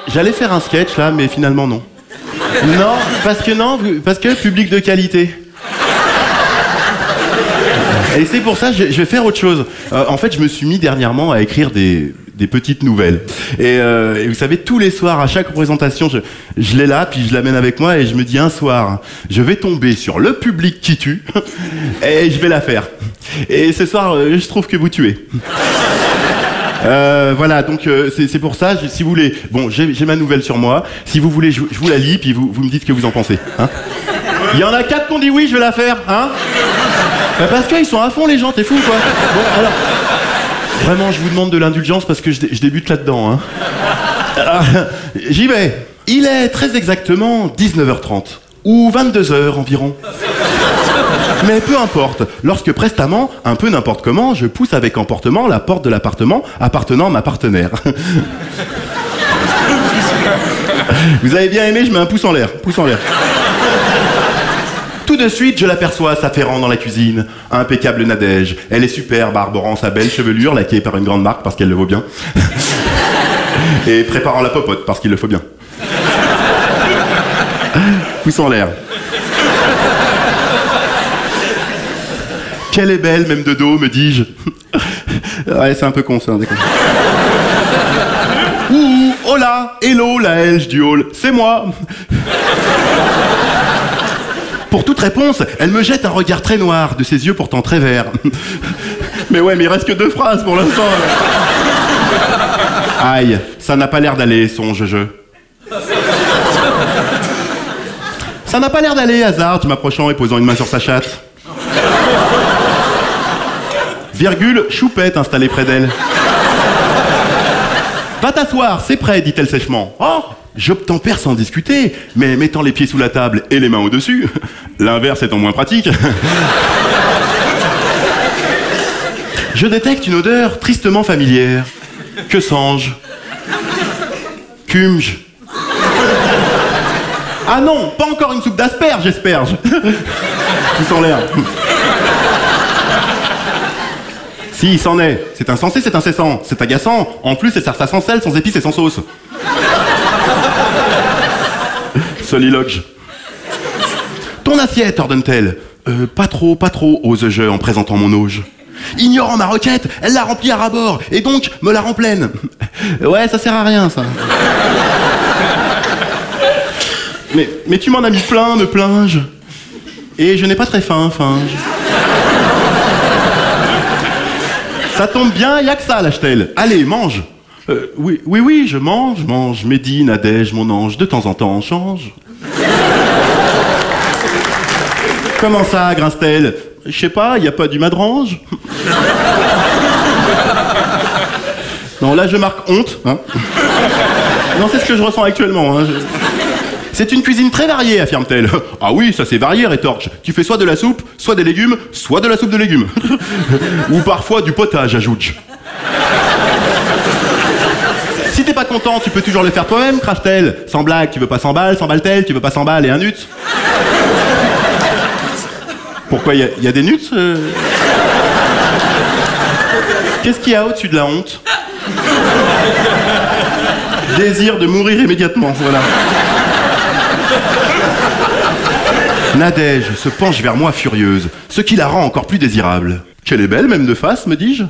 J'allais faire un sketch là, mais finalement non. Non, parce que public de qualité. Et c'est pour ça que je vais faire autre chose. En fait, je me suis mis dernièrement à écrire des petites nouvelles. Et vous savez, tous les soirs, à chaque représentation, je l'ai là, puis je l'amène avec moi et je me dis un soir, je vais tomber sur le public qui tue et je vais la faire. Et ce soir, je trouve que vous tuez. Voilà, donc c'est pour ça, si vous voulez, bon, j'ai ma nouvelle sur moi. Si vous voulez, je vous la lis, puis vous me dites ce que vous en pensez. Hein. Il y en a 4 qui ont dit oui, je vais la faire, hein. Parce qu'ils sont à fond les gens, t'es fou quoi. Bon, alors, vraiment, je vous demande de l'indulgence parce que je débute là-dedans. Hein. Alors, j'y vais. Il est très exactement 19h30 ou 22h environ. Mais peu importe, lorsque prestamment, un peu n'importe comment, je pousse avec emportement la porte de l'appartement appartenant à ma partenaire. Vous avez bien aimé, je mets un pouce en l'air. Pouce en l'air. Tout de suite, je l'aperçois s'affairant dans la cuisine. Impeccable Nadège. Elle est superbe, arborant sa belle chevelure, laquée par une grande marque parce qu'elle le vaut bien. Et préparant la popote parce qu'il le faut bien. Pouce en l'air. Qu'elle est belle, même de dos, me dis-je. Ouais, c'est un peu con, ça, déconne. Ouh, hola, hello, la Helge du hall, c'est moi. Pour toute réponse, elle me jette un regard très noir, de ses yeux pourtant très verts. Mais ouais, mais il reste que 2 phrases pour l'instant. Aïe, ça n'a pas l'air d'aller, songe-je. Ça n'a pas l'air d'aller, hasarde, m'approchant et posant une main sur sa chatte. Virgule, choupette installée près d'elle. Va t'asseoir, c'est prêt, dit-elle sèchement. Oh, j'obtempère sans discuter, mais mettant les pieds sous la table et les mains au-dessus, l'inverse étant moins pratique. Je détecte une odeur tristement familière. Que sens-je? Cumge. Ah non, pas encore une soupe d'asperges, j'espère. Tout en l'air. Si, il s'en est. C'est insensé, c'est incessant. C'est agaçant. En plus, c'est ça sans sel, sans épices et sans sauce. Soliloque. Ton assiette, ordonne-t-elle. Pas trop, ose-je en présentant mon auge. Ignorant ma requête, elle l'a remplie à ras-bord, et donc me la rend pleine. Ouais, ça sert à rien, ça. Mais tu m'en as mis plein, me plains-je. Et je n'ai pas très faim, Ça tombe bien, y a que ça, lâche-t-elle. Allez, mange. Oui, je mange. Mehdi, Nadège, mon ange, de temps en temps, change. Comment ça, grince-t-elle? Je sais pas, y a pas du madrange? Non, là, je marque honte. Hein. Non, c'est ce que je ressens actuellement. Hein. C'est une cuisine très variée, affirme-t-elle. Ah oui, ça c'est varié, rétorque. Tu fais soit de la soupe, soit des légumes, soit de la soupe de légumes. Ou parfois du potage, ajoute-je. Si t'es pas content, tu peux toujours le faire toi-même, crache-t-elle. Sans blague, tu veux pas 100 balles, 100 balles-t-elle, tu veux pas 100 balles et un nut. Pourquoi, y a des nuts Qu'est-ce qu'il y a au-dessus de la honte? Désir de mourir immédiatement, voilà. Nadège se penche vers moi furieuse, ce qui la rend encore plus désirable. Qu'elle est belle, même de face, me dis-je.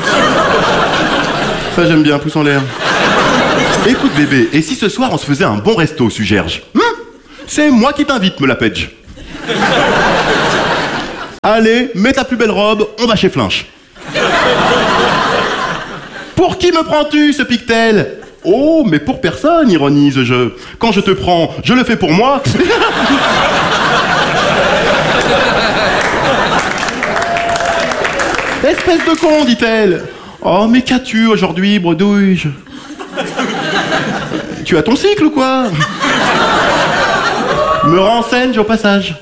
Ça j'aime bien, pouce en l'air. Écoute bébé, et si ce soir on se faisait un bon resto, suggère-je? C'est moi qui t'invite, me la pège. Allez, mets ta plus belle robe, on va chez Flinch. Pour qui me prends-tu, se pique-t-elle? Oh, mais pour personne, ironise-je. Quand je te prends, je le fais pour moi. Espèce de con, dit-elle. Oh, mais qu'as-tu aujourd'hui, bredouille? Tu as ton cycle ou quoi? Me renseigne au passage.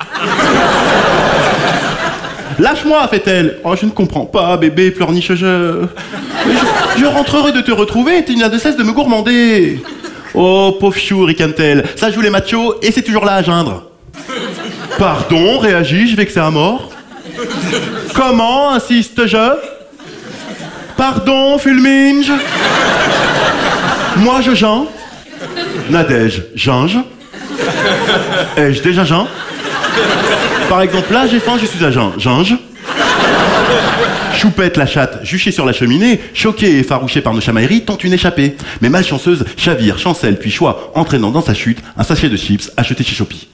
Lâche-moi, fait-elle. Oh, je ne comprends pas, bébé, pleurniche je rentre heureux de te retrouver et tu n'as de cesse de me gourmander. Oh, pauvre chou, ricane-t-elle. Ça joue les machos et c'est toujours là à geindre. Pardon, réagis-je, vexé à mort. Comment, insiste-je? Pardon, fulminge. Moi, je geins. Nadège, ginge. Ai-je déjà jeun? Par exemple, là, j'ai faim, je suis à jeun. Ginge. Choupette la chatte, juchée sur la cheminée, choquée et effarouchée par nos chamailleries, tente une échappée. Mais malchanceuse, chavire, chancelle, puis choix, entraînant dans sa chute un sachet de chips acheté chez Shopee.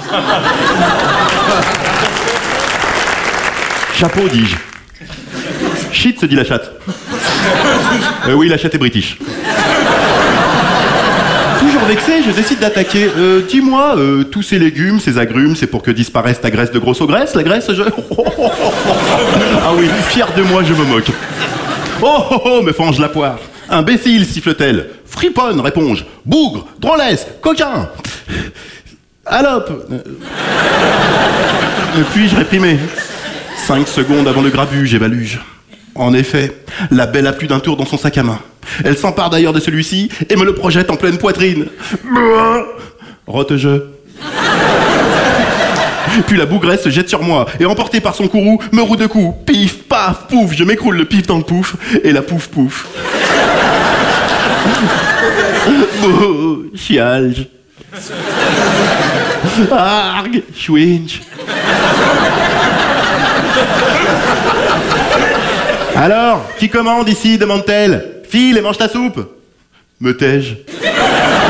Chapeau, dis-je. Shit, se dit la chatte. Oui, la chatte est british. Toujours vexé, je décide d'attaquer. Dis-moi, tous ces légumes, ces agrumes, c'est pour que disparaisse ta graisse de grosse ogresse, la graisse, je... Ah oui, fier de moi, je me moque. Oh, me fange la poire. Imbécile, siffle-t-elle. Friponne, réponds-je. Bougre, drôlesse, coquin. Alope. Puis-je réprimer? 5 secondes avant le grabuge, évaluge. En effet, la belle a plus d'un tour dans son sac à main. Elle s'empare d'ailleurs de celui-ci et me le projette en pleine poitrine. Rote-je. Puis la bougresse se jette sur moi et emportée par son courroux, me roue de coups. Pif, paf, pouf, je m'écroule le pif dans le pouf et la pouf pouf. Oh, chialge. Arg, chouinch. Alors, qui commande ici, demande-t-elle. File et mange ta soupe. Me tais-je.